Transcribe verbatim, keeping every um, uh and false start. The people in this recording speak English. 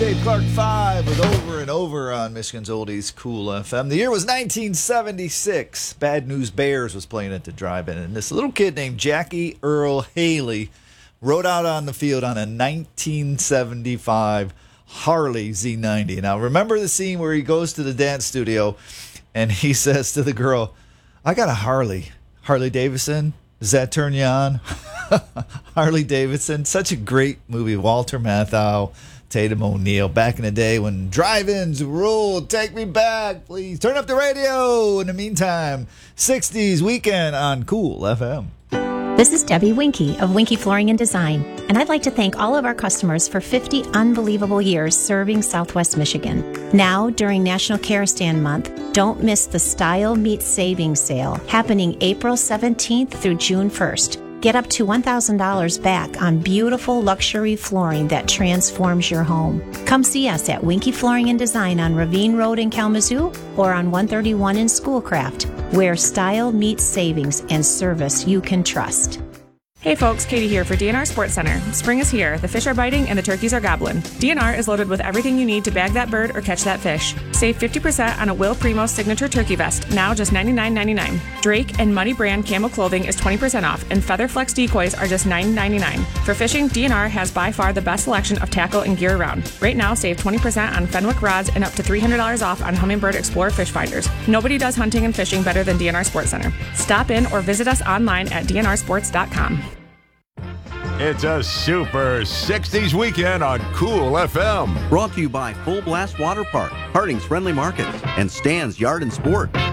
Dave Clark five with Over and Over on Michigan's Oldies Cool F M. The year was nineteen seventy-six. Bad News Bears was playing at the drive-in, and this little kid named Jackie Earl Haley rode out on the field on a nineteen seventy-five Harley Z ninety. Now, remember the scene where he goes to the dance studio and he says to the girl, I got a Harley. Harley Davidson? Does that turn you on? Harley Davidson. Such a great movie. Walter Matthau, Tatum O'Neal. Back in the day when drive-ins ruled. Take me back, please. Turn up the radio. In the meantime, sixties Weekend on Cool F M. This is Debbie Winky of Winky Flooring and Design, and I'd like to thank all of our customers for fifty unbelievable years serving Southwest Michigan. Now, during National Care Stand Month, don't miss the Style Meets Savings Sale happening April seventeenth through June first. Get up to one thousand dollars back on beautiful luxury flooring that transforms your home. Come see us at Winky Flooring and Design on Ravine Road in Kalamazoo or on one thirty-one in Schoolcraft, where style meets savings and service you can trust. Hey folks, Katie here for D N R Sports Center. Spring is here, the fish are biting, and the turkeys are gobbling. D N R is loaded with everything you need to bag that bird or catch that fish. Save fifty percent on a Will Primo signature turkey vest, now just ninety-nine ninety-nine. Drake and Muddy brand camo clothing is twenty percent off, and Feather Flex decoys are just nine ninety-nine. For fishing, D N R has by far the best selection of tackle and gear around. Right now, save twenty percent on Fenwick rods and up to three hundred dollars off on Humminbird Explorer fish finders. Nobody does hunting and fishing better than D N R Sports Center. Stop in or visit us online at d n r sports dot com. It's a super sixties weekend on Cool F M. Brought to you by Full Blast Water Park, Harding's Friendly Market, and Stan's Yard and Sport.